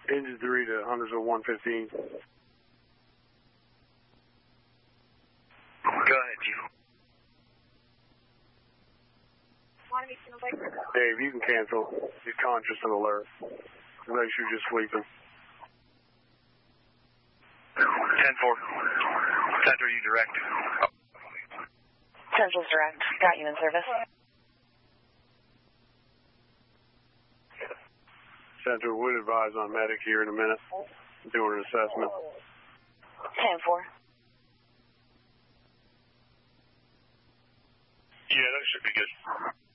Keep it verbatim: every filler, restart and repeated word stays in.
Engine three to Huntersville one fifteen. Go ahead, Chief. Dave, you can cancel. You're conscious and alert. Make sure you're sleeping. ten four. Central, you direct. Central's direct. Got you in service. Central would advise on medic here in a minute. Doing an assessment. ten four. Yeah, that should be good.